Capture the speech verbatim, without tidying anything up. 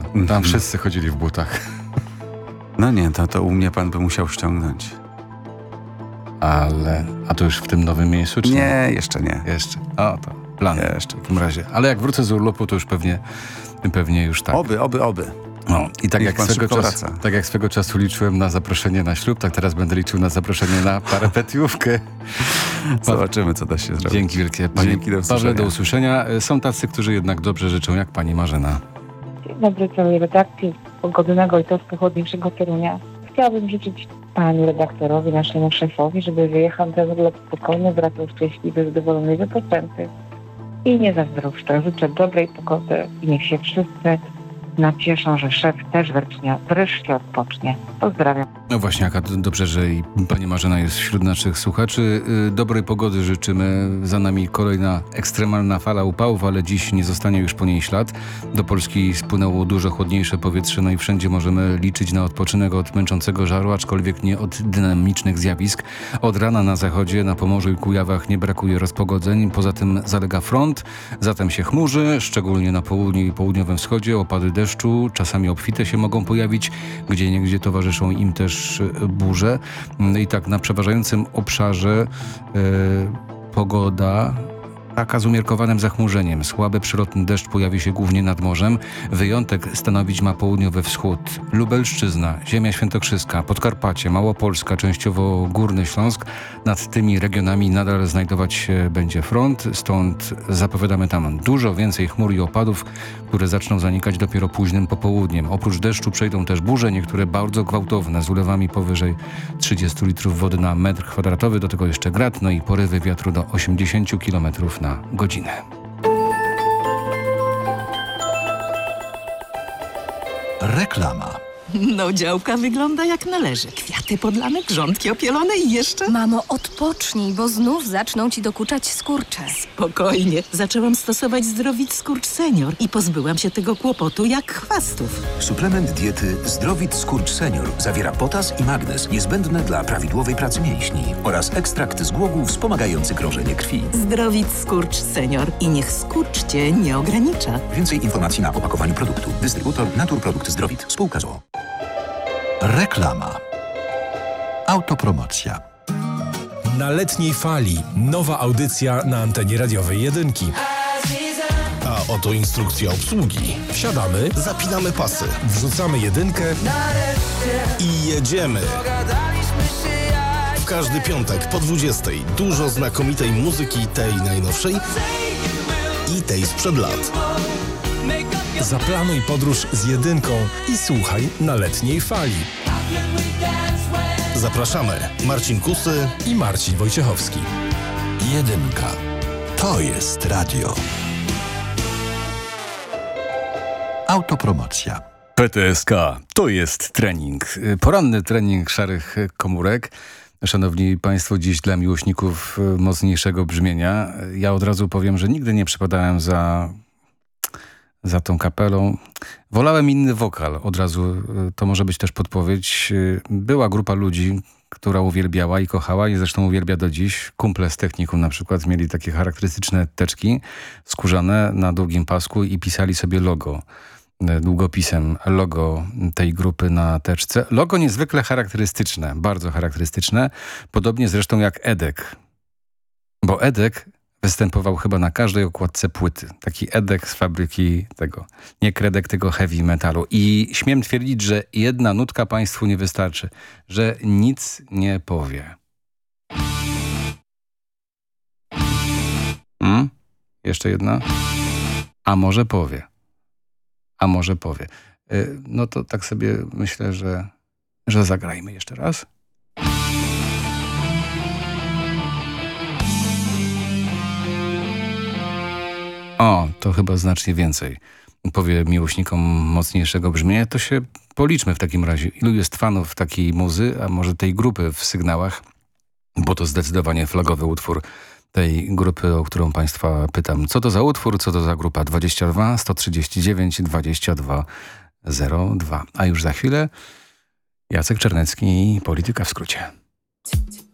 Tam wszyscy chodzili w butach. No nie, to, to u mnie pan by musiał ściągnąć. Ale, a to już w tym nowym miejscu? Czy Nie, jeszcze nie. Jeszcze. O, to plan. Jeszcze. W takim razie. Ale jak wrócę z urlopu, to już pewnie, pewnie już tak. Oby, oby, oby. No, i tak Niech jak, pan swego szybko czasu, wraca. tak jak swego czasu liczyłem na zaproszenie na ślub, tak teraz będę liczył na zaproszenie na parapetiówkę. Zobaczymy, co da się zrobić. Dzięki wielkie. Panie Dzięki, do Pawle, usłyszenia. do usłyszenia. Są tacy, którzy jednak dobrze życzą, jak pani Marzena. Dzień dobry całej redakcji pogodnego i troszkę chłodniejszego Torunia. Chciałabym życzyć pani redaktorowi, naszemu szefowi, żeby wyjechał ten urlop spokojny, wracał szczęśliwy, zadowolony, wypoczęty i nie zazdroszczę. Życzę dobrej pogody i niech się wszyscy nacieszą, że szef też wreszcie, wreszcie odpocznie. Pozdrawiam. No właśnie, jaka d- dobrze, że i pani Marzena jest wśród naszych słuchaczy. Yy, dobrej pogody życzymy. Za nami kolejna ekstremalna fala upałów, ale dziś nie zostanie już po niej ślad. Do Polski spłynęło dużo chłodniejsze powietrze, no i wszędzie możemy liczyć na odpoczynek od męczącego żaru, aczkolwiek nie od dynamicznych zjawisk. Od rana na zachodzie, na Pomorzu i Kujawach nie brakuje rozpogodzeń, poza tym zalega front, zatem się chmurzy, szczególnie na południu i południowym wschodzie, opady deszczu, czasami obfite się mogą pojawić, gdzieniegdzie towarzyszą im też burze. I tak na przeważającym obszarze e, pogoda taka z umiarkowanym zachmurzeniem. Słaby przylotny deszcz pojawi się głównie nad morzem. Wyjątek stanowić ma południowy wschód. Lubelszczyzna, Ziemia Świętokrzyska, Podkarpacie, Małopolska, częściowo Górny Śląsk. Nad tymi regionami nadal znajdować się będzie front, stąd zapowiadamy tam dużo więcej chmur i opadów, które zaczną zanikać dopiero późnym popołudniem. Oprócz deszczu przejdą też burze, niektóre bardzo gwałtowne, z ulewami powyżej trzydziestu litrów wody na metr kwadratowy, do tego jeszcze grad, no i porywy wiatru do osiemdziesięciu kilometrów na godzinę. Reklama. No, działka wygląda jak należy. Kwiaty podlane, grządki opielone i jeszcze... Mamo, odpocznij, bo znów zaczną ci dokuczać skurcze. Spokojnie. Zaczęłam stosować Zdrowit Skurcz Senior i pozbyłam się tego kłopotu jak chwastów. Suplement diety Zdrowit Skurcz Senior zawiera potas i magnez niezbędne dla prawidłowej pracy mięśni oraz ekstrakt z głogów wspomagający krążenie krwi. Zdrowit Skurcz Senior i niech skurcz cię nie ogranicza. Więcej informacji na opakowaniu produktu. Dystrybutor Naturprodukt Zdrowit. Spółka z o o. Reklama. Autopromocja. Na letniej fali nowa audycja na antenie radiowej jedynki. A oto instrukcja obsługi. Wsiadamy, Zapinamy pasy wrzucamy jedynkę i jedziemy. w każdy piątek po dwudziestej. Dużo znakomitej muzyki, tej najnowszej i tej sprzed lat. Zaplanuj podróż z jedynką i słuchaj na letniej fali. Zapraszamy. Marcin Kusy I Marcin Wojciechowski. Jedynka. To jest radio. Autopromocja. P T S K to jest trening. Poranny trening szarych komórek. Szanowni Państwo, dziś dla miłośników mocniejszego brzmienia. Ja od razu powiem, że nigdy nie przypadałem za, za tą kapelą. Wolałem inny wokal. Od razu to może być też podpowiedź. Była grupa ludzi, która uwielbiała i kochała i zresztą uwielbia do dziś. Kumple z technikum na przykład mieli takie charakterystyczne teczki skórzane na długim pasku i pisali sobie logo. Długopisem logo tej grupy na teczce. Logo niezwykle charakterystyczne, bardzo charakterystyczne, podobnie zresztą jak Edek. Bo Edek występował chyba na każdej okładce płyty. Taki Edek z fabryki tego, nie Kredek, tego heavy metalu. I śmiem twierdzić, że jedna nutka Państwu nie wystarczy, że nic nie powie. Hmm? Jeszcze jedna? A może powie. A może powie. No to tak sobie myślę, że, że zagrajmy jeszcze raz. O, to chyba znacznie więcej. Powie miłośnikom mocniejszego brzmienia. To się policzmy w takim razie. Ilu jest fanów takiej muzy, a może tej grupy w sygnałach? Bo to zdecydowanie flagowy utwór tej grupy, o którą Państwa pytam. Co to za utwór, co to za grupa? dwadzieścia dwa sto trzydzieści dziewięć dwadzieścia dwa zero dwa. A już za chwilę Jacek Czernecki i Polityka w skrócie.